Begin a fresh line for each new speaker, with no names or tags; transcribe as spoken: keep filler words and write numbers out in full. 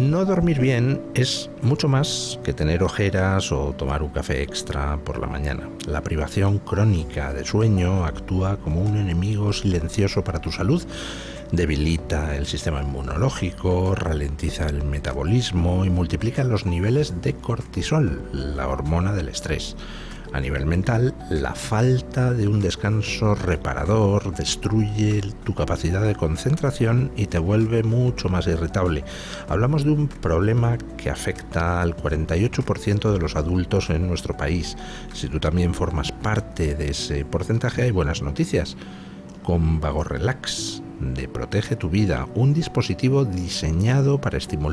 No dormir bien es mucho más que tener ojeras o tomar un café extra por la mañana. La privación crónica de sueño actúa como un enemigo silencioso para tu salud. Debilita el sistema inmunológico, ralentiza el metabolismo y multiplica los niveles de cortisol, la hormona del estrés. A nivel mental, la falta de un descanso reparador destruye tu capacidad de concentración y te vuelve mucho más irritable. Hablamos de un problema que afecta al cuarenta y ocho por ciento de los adultos en nuestro país. Si tú también formas parte de ese porcentaje, hay buenas noticias. Con VagoRelax de Protege tu Vida, un dispositivo diseñado para estimular